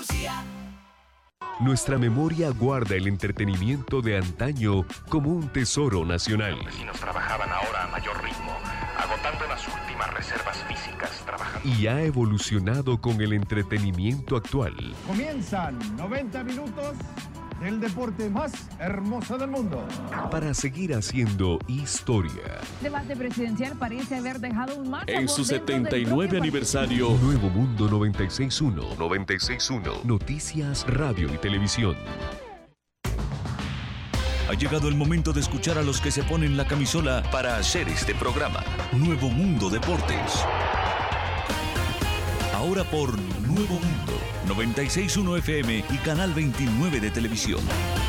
Andalucía. Nuestra memoria guarda el entretenimiento de antaño como un tesoro nacional. Los vecinos trabajaban ahora a mayor ritmo, agotando las últimas reservas físicas, trabajando. Y ha evolucionado con el entretenimiento actual. Comienzan 90 minutos del deporte más hermoso del mundo. Para seguir haciendo historia. Debate presidencial parece haber dejado un mal sabor en su dentro del 79 propio aniversario. Nuevo Mundo 96.1. 96.1. Noticias, radio y televisión. Ha llegado el momento de escuchar a los que se ponen la camisola para hacer este programa. Nuevo Mundo Deportes. Ahora por Nuevo Mundo, 96.1 FM y Canal 29 de televisión.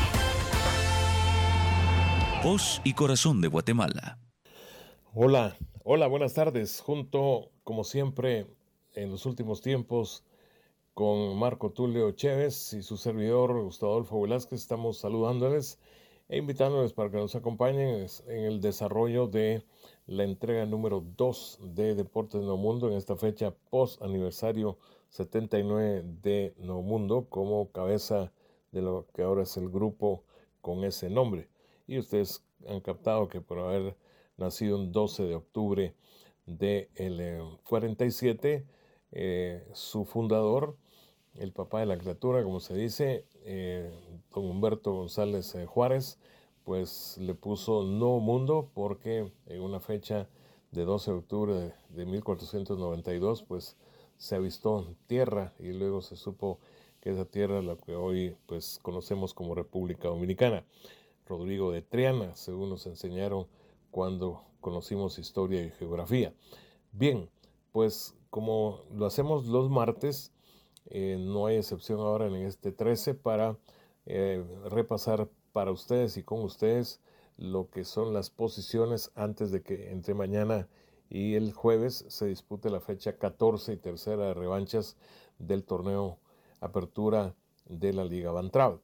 Voz y corazón de Guatemala. Hola, buenas tardes. Junto, como siempre, en los últimos tiempos, con Marco Tulio Chévez y su servidor Gustavo Adolfo Velázquez, estamos saludándoles e invitándoles para que nos acompañen en el desarrollo de la entrega número 2 de Deportes Nuevo Mundo en esta fecha post aniversario 79 de Nuevo Mundo, como cabeza de lo que ahora es el grupo con ese nombre. Y ustedes han captado que por haber nacido un 12 de octubre del 47, su fundador, el papá de la criatura, como se dice, don Humberto González Juárez, pues le puso Nuevo Mundo porque en una fecha de 12 de octubre de 1492, pues se avistó tierra y luego se supo que esa tierra es la que hoy pues conocemos como República Dominicana. Rodrigo de Triana, según nos enseñaron cuando conocimos historia y geografía. Bien, pues como lo hacemos los martes, no hay excepción ahora en este 13 para repasar para ustedes y con ustedes lo que son las posiciones antes de que entre mañana y el jueves se dispute la fecha 14 y tercera de revanchas del torneo Apertura de la Liga Bantrav.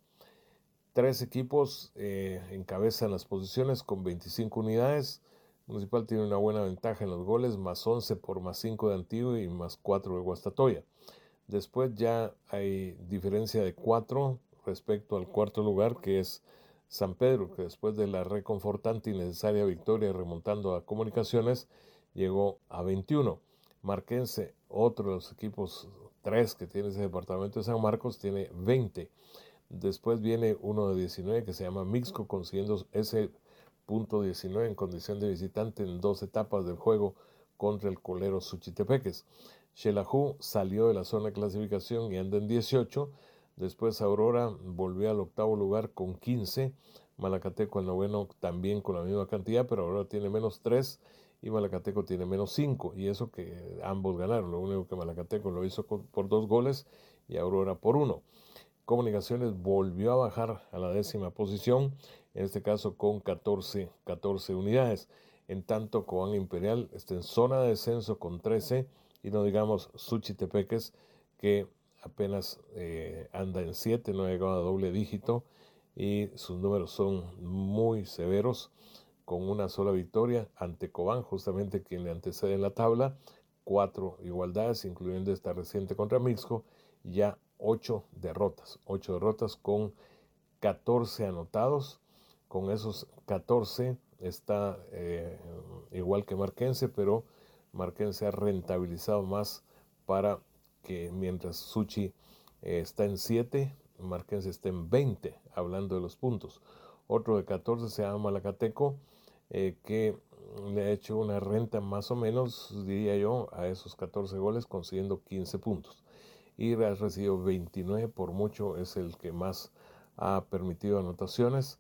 3 equipos encabezan las posiciones con 25 unidades. Municipal tiene una buena ventaja en los goles, más 11 por más 5 de Antigua y más 4 de Guastatoya. Después ya hay diferencia de 4 respecto al cuarto lugar, que es San Pedro, que después de la reconfortante y necesaria victoria remontando a Comunicaciones, llegó a 21. Marquense, otro de los equipos 3 que tiene ese departamento de San Marcos, tiene 20. Después viene uno de 19 que se llama Mixco, consiguiendo ese punto 19 en condición de visitante en 2 etapas del juego contra el colero Suchitepeques. Xelajú salió de la zona de clasificación y anda en 18. Después Aurora volvió al octavo lugar con 15. Malacateco al noveno también con la misma cantidad, pero Aurora tiene menos 3 y Malacateco tiene menos 5. Y eso que ambos ganaron. Lo único que Malacateco lo hizo por 2 goles y Aurora por 1. Comunicaciones volvió a bajar a la 10ª posición, en este caso con 14 unidades. En tanto, Cobán Imperial está en zona de descenso con 13, y no digamos Suchitepeques, que apenas anda en 7, no ha llegado a doble dígito, y sus números son muy severos, con una sola victoria ante Cobán, justamente quien le antecede en la tabla, 4 igualdades, incluyendo esta reciente contra Mixco, ya 8 derrotas con 14 anotados. Con esos 14 está igual que Marquense, pero Marquense ha rentabilizado más para que mientras Suchi está en 7, Marquense está en 20, hablando de los puntos. Otro de 14 se llama Malacateco, que le ha hecho una renta más o menos, diría yo, a esos 14 goles, consiguiendo 15 puntos. Y ha recibido 29, por mucho es el que más ha permitido anotaciones,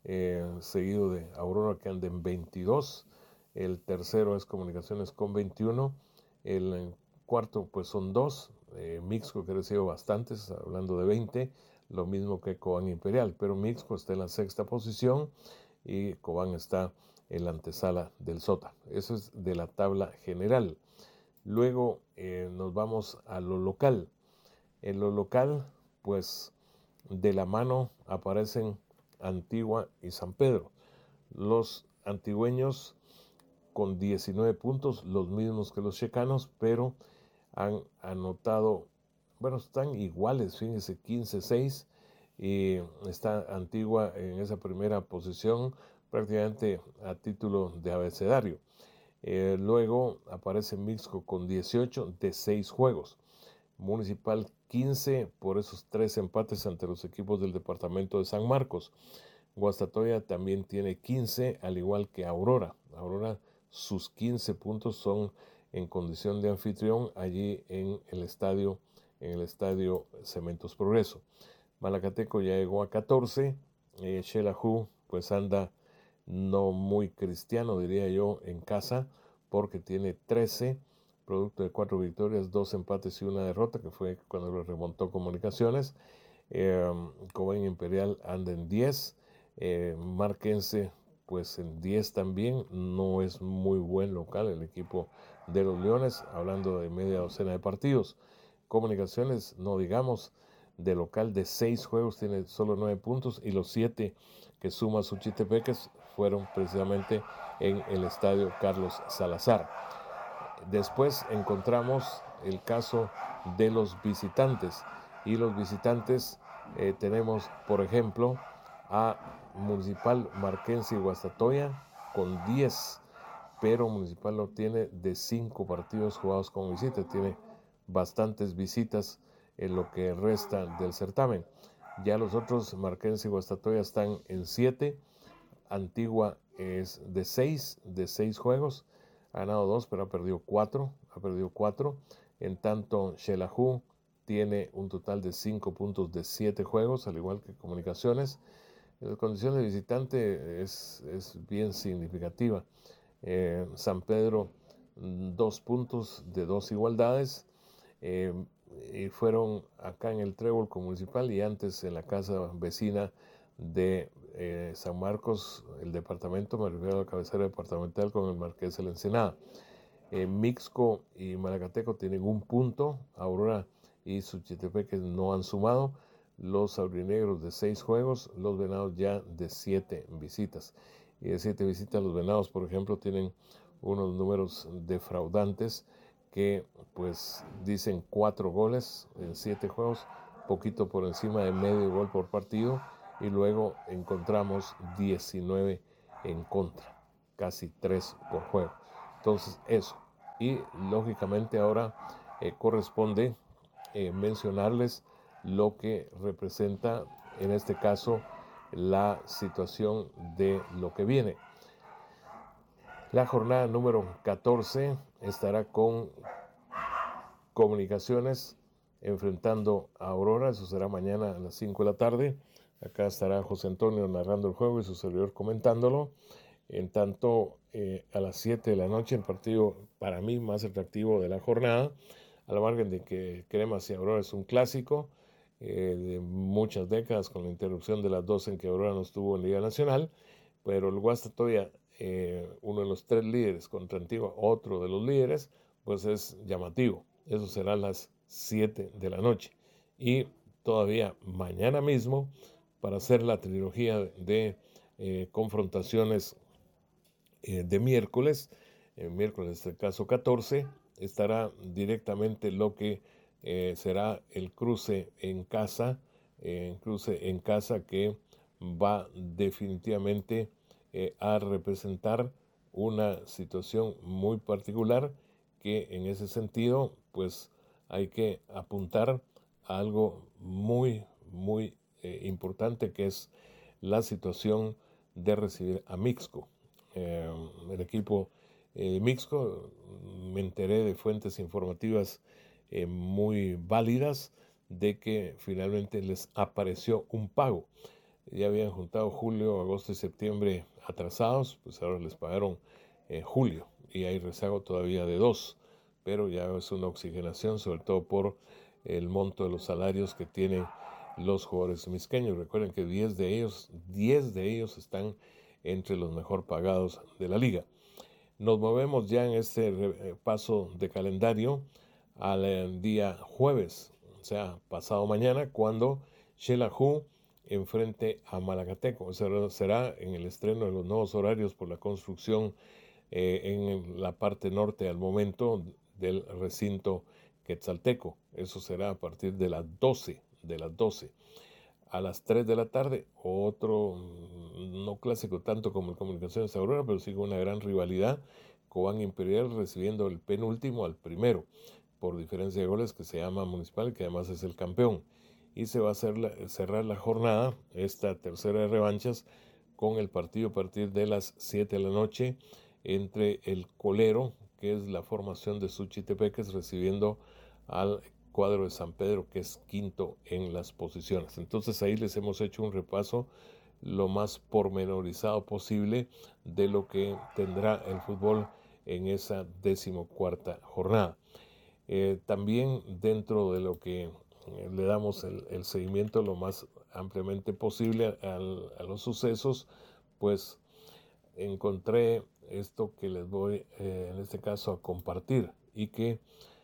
seguido de Aurora, que anda en 22. El tercero es Comunicaciones con 21. El cuarto pues son 2, Mixco, que ha recibido bastantes, hablando de 20, lo mismo que Cobán Imperial, pero Mixco está en la 6ª posición y Cobán está en la antesala del Sota. Eso es de la tabla general. Luego nos vamos a lo local. En lo local, pues de la mano aparecen Antigua y San Pedro. Los antigüeños con 19 puntos, los mismos que los checanos, pero han anotado bueno, están iguales, fíjense, 15-6, y está Antigua en esa primera posición prácticamente a título de abecedario. Luego aparece Mixco con 18 de 6 juegos. Municipal 15 por esos 3 empates ante los equipos del departamento de San Marcos. Guastatoya también tiene 15, al igual que Aurora. Aurora, sus 15 puntos son en condición de anfitrión allí en el estadio Cementos Progreso. Malacateco ya llegó a 14. Xelajú pues anda no muy cristiano, diría yo, en casa, porque tiene 13, producto de 4 victorias, 2 empates y 1 derrota, que fue cuando lo remontó Comunicaciones. Cobán Imperial anda en 10. Marquense pues en 10 también. No es muy buen local el equipo de los Leones, hablando de media docena de partidos. Comunicaciones, no digamos, de local de 6 juegos tiene solo 9 puntos, y los 7 que suma Suchitepeques fueron precisamente en el estadio Carlos Salazar. Después encontramos el caso de los visitantes, y los visitantes tenemos, por ejemplo, a Municipal, Marquense y Guastatoya con 10, pero Municipal no tiene de 5 partidos jugados como visita, tiene bastantes visitas en lo que resta del certamen. Ya los otros, Marquense y Guastatoya, están en 7. Antigua es de 6 juegos, ha ganado 2, pero ha perdido 4. En tanto, Xelajú tiene un total de 5 puntos de 7 juegos, al igual que Comunicaciones. La condición de visitante es bien significativa. San Pedro, 2 puntos de 2 igualdades. Y fueron acá en el Trébol con Municipal, y antes en la casa vecina de San Marcos, el departamento, me refiero a la cabecera departamental, con el Marqués de la Ensenada. Mixco y Malacateco tienen 1 punto, Aurora y Suchitepeques no han sumado, los aurinegros de 6 juegos, los Venados ya de 7 visitas. Y de 7 visitas, los Venados, por ejemplo, tienen unos números defraudantes, que pues dicen 4 goles en 7 juegos, poquito por encima de medio gol por partido, y luego encontramos 19 en contra, casi 3 por juego. Entonces eso, y lógicamente ahora corresponde mencionarles lo que representa en este caso la situación de lo que viene. La jornada número 14 estará con Comunicaciones enfrentando a Aurora. Eso será mañana a las 5 de la tarde. Acá estará José Antonio narrando el juego y su servidor comentándolo. En tanto, a las 7 de la noche, el partido para mí más atractivo de la jornada, a la margen de que Cremas y Aurora es un clásico de muchas décadas, con la interrupción de las 2 en que Aurora no estuvo en Liga Nacional, pero el Guastatoya, uno de los 3 líderes, contra Antigua, otro de los líderes, pues es llamativo. Eso será a las 7 de la noche. Y todavía mañana mismo, para hacer la trilogía de confrontaciones de miércoles, miércoles del caso 14, estará directamente lo que será el cruce en casa, que va definitivamente a representar una situación muy particular, que en ese sentido pues hay que apuntar a algo muy importante, que es la situación de recibir a Mixco. El equipo Mixco, me enteré de fuentes informativas muy válidas, de que finalmente les apareció un pago. Ya habían juntado julio, agosto y septiembre atrasados, pues ahora les pagaron julio, y hay rezago todavía de 2, pero ya es una oxigenación, sobre todo por el monto de los salarios que tienen los jugadores mixqueños. Recuerden que 10 de ellos están entre los mejor pagados de la liga. Nos movemos ya en este paso de calendario al día jueves, o sea, pasado mañana, cuando Xelajú enfrente a Malacateco. Será en el estreno de los nuevos horarios por la construcción en la parte norte al momento del recinto Quetzalteco. Eso será a partir de las 12. A las 3 de la tarde, otro no clásico tanto como el Comunicaciones Aurora, pero sí con una gran rivalidad. Cobán Imperial recibiendo el penúltimo al primero, por diferencia de goles, que se llama Municipal, que además es el campeón. Y se va a cerrar la jornada, esta tercera de revanchas, con el partido a partir de las 7 de la noche entre el Colero, que es la formación de Suchitepeques, recibiendo al cuadro de San Pedro, que es quinto en las posiciones. Entonces ahí les hemos hecho un repaso lo más pormenorizado posible de lo que tendrá el fútbol en esa 14ª jornada. También dentro de lo que le damos el seguimiento lo más ampliamente posible a los sucesos, pues encontré esto que les voy en este caso a compartir, y que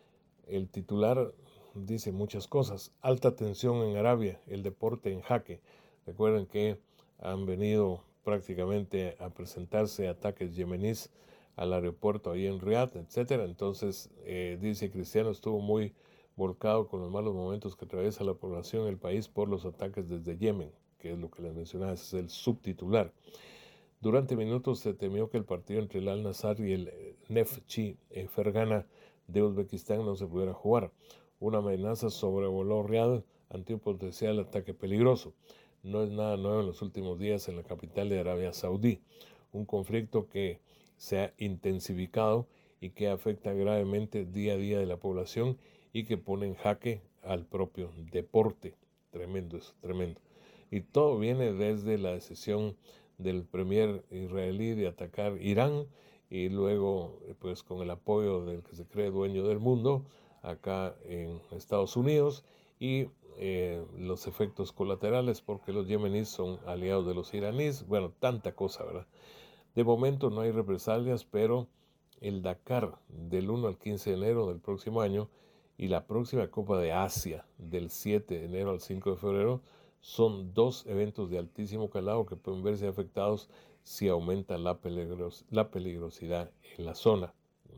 el titular dice muchas cosas. Alta tensión en Arabia, el deporte en jaque. Recuerden que han venido prácticamente a presentarse ataques yemeníes al aeropuerto ahí en Riad, etcétera. Entonces dice Cristiano estuvo muy volcado con los malos momentos que atraviesa la población del país por los ataques desde Yemen, que es lo que les mencionaba, es el subtitular. Durante minutos se temió que el partido entre el Al-Nassr y el Neftchi Fergana de Uzbekistán no se pudiera jugar. Una amenaza sobrevoló Riad ante un potencial ataque peligroso. No es nada nuevo en los últimos días en la capital de Arabia Saudí. Un conflicto que se ha intensificado y que afecta gravemente día a día de la población y que pone en jaque al propio deporte. Tremendo eso, tremendo. Y todo viene desde la decisión del premier israelí de atacar Irán, y luego pues con el apoyo del que se cree dueño del mundo acá en Estados Unidos, y los efectos colaterales porque los yemeníes son aliados de los iraníes. Bueno, tanta cosa, ¿verdad? De momento no hay represalias, pero el Dakar del 1 al 15 de enero del próximo año y la próxima Copa de Asia del 7 de enero al 5 de febrero son dos eventos de altísimo calado que pueden verse afectados si aumenta la peligrosidad en la zona.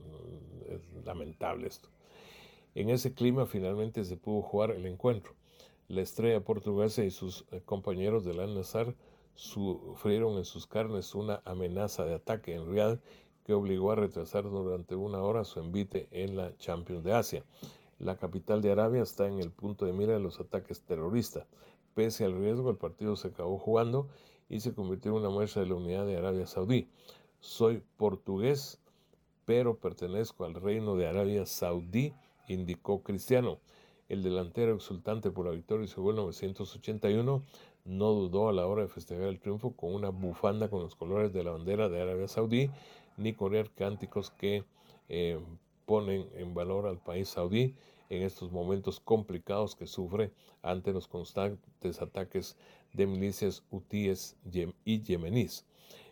Es lamentable esto. En ese clima finalmente se pudo jugar el encuentro. La estrella portuguesa y sus compañeros del Al-Nassr sufrieron en sus carnes una amenaza de ataque en Riad que obligó a retrasar durante una hora su envite en la Champions de Asia. La capital de Arabia está en el punto de mira de los ataques terroristas. Pese al riesgo, el partido se acabó jugando y se convirtió en una muestra de la unidad de Arabia Saudí. Soy portugués, pero pertenezco al reino de Arabia Saudí, indicó Cristiano. El delantero, exultante por la victoria en 1981, no dudó a la hora de festejar el triunfo con una bufanda con los colores de la bandera de Arabia Saudí, ni corear cánticos que ponen en valor al país saudí en estos momentos complicados que sufre ante los constantes ataques de milicias hutíes y yemeníes.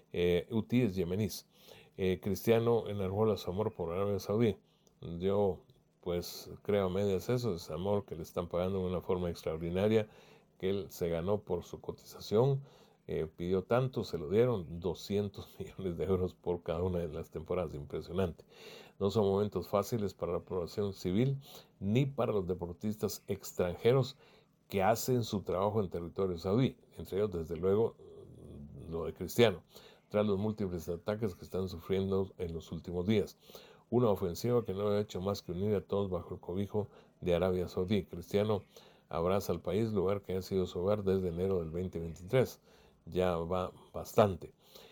Cristiano enarbola su amor por Arabia Saudí. Yo pues creo a medias eso, es amor que le están pagando de una forma extraordinaria, que él se ganó por su cotización, pidió tanto, se lo dieron, 200 millones de euros por cada una de las temporadas, impresionante. No son momentos fáciles para la población civil, ni para los deportistas extranjeros que hacen su trabajo en territorio saudí, entre ellos desde luego lo de Cristiano, tras los múltiples ataques que están sufriendo en los últimos días. Una ofensiva que no ha hecho más que unir a todos bajo el cobijo de Arabia Saudí. Cristiano abraza al país, lugar que ha sido su hogar desde enero del 2023. Ya va bastante.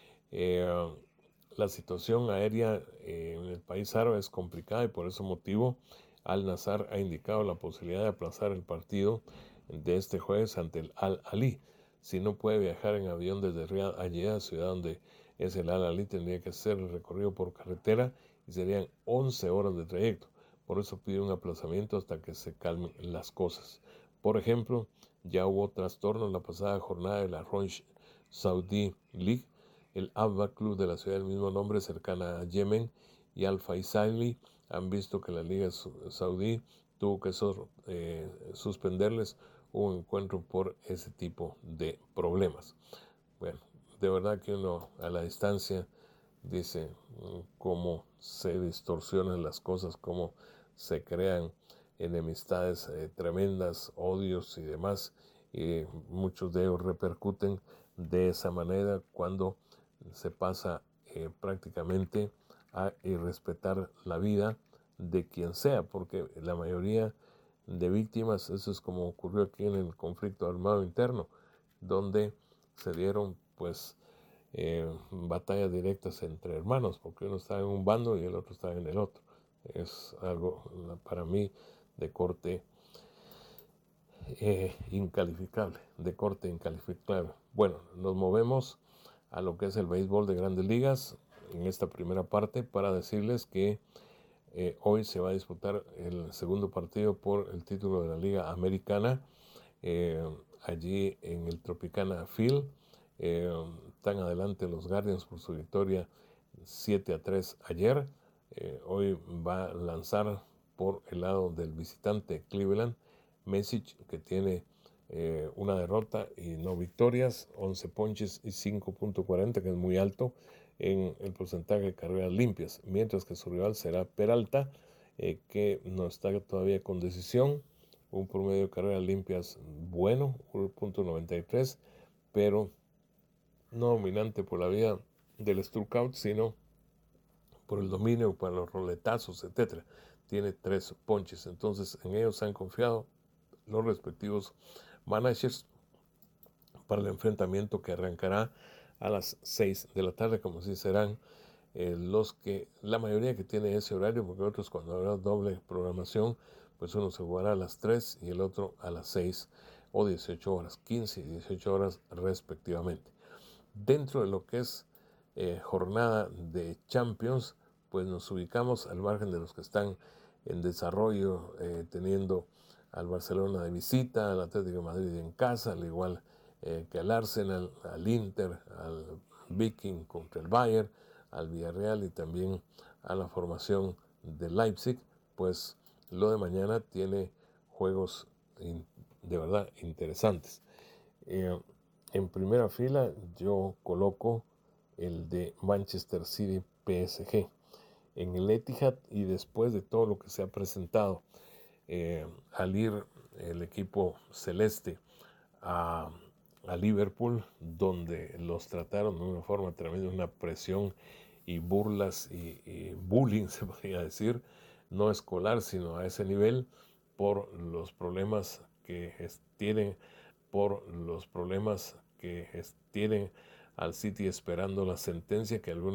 La situación aérea en el país árabe es complicada y por ese motivo Al-Nassr ha indicado la posibilidad de aplazar el partido de este jueves ante el Al-Ahly. Si no puede viajar en avión desde Riad a Jeddah, ciudad donde es el Al-Ahly, tendría que hacer el recorrido por carretera y serían 11 horas de trayecto. Por eso pide un aplazamiento hasta que se calmen las cosas. Por ejemplo, ya hubo trastornos la pasada jornada de la Ronch Saudi League. El Abba Club de la ciudad del mismo nombre, cercana a Yemen, y Al Faisali han visto que la Liga Saudí tuvo que suspenderles un encuentro por ese tipo de problemas. Bueno, de verdad que uno a la distancia dice cómo se distorsionan las cosas, cómo se crean enemistades tremendas, odios y demás, y muchos de ellos repercuten de esa manera cuando se pasa prácticamente a irrespetar la vida de quien sea, porque la mayoría de víctimas, eso es como ocurrió aquí en el conflicto armado interno, donde se dieron pues batallas directas entre hermanos, porque uno estaba en un bando y el otro estaba en el otro. Es algo para mí de corte incalificable, de corte incalificable. Bueno, nos movemos a lo que es el béisbol de Grandes Ligas en esta primera parte para decirles que hoy se va a disputar el segundo partido por el título de la Liga Americana allí en el Tropicana Field. Están adelante los Guardians por su victoria 7-3 ayer. Hoy va a lanzar por el lado del visitante Cleveland Message, que tiene una derrota y no victorias, 11 ponches y 5.40, que es muy alto en el porcentaje de carreras limpias, mientras que su rival será Peralta, que no está todavía con decisión, un promedio de carreras limpias bueno, 1.93, pero no dominante por la vía del strikeout, sino por el dominio, para los roletazos, etc. Tiene 3 ponches, entonces en ellos se han confiado los respectivos managers para el enfrentamiento que arrancará a las 6 de la tarde, como si serán la mayoría que tiene ese horario, porque otros cuando habrá doble programación, pues uno se jugará a las 3 y el otro a las 6 o 18 horas, 15 y 18 horas respectivamente. Dentro de lo que es jornada de Champions, pues nos ubicamos al margen de los que están en desarrollo, teniendo al Barcelona de visita, al Atlético de Madrid en casa, al igual que al Arsenal, al Inter, al Viking contra el Bayern, al Villarreal y también a la formación de Leipzig. Pues lo de mañana tiene juegos de verdad interesantes. En primera fila yo coloco el de Manchester City PSG. En el Etihad, y después de todo lo que se ha presentado al ir el equipo celeste a Liverpool, donde los trataron de una forma tremenda, una presión y burlas y bullying, se podría decir, no escolar, sino a ese nivel, por los problemas que tienen al City esperando la sentencia que algunos